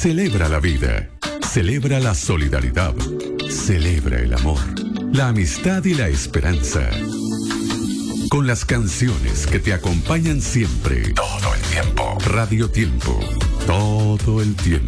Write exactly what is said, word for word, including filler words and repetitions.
Celebra la vida. Celebra la solidaridad. Celebra el amor, la amistad y la esperanza. Con las canciones que te acompañan siempre. Todo el tiempo. Radio Tiempo. Todo el tiempo.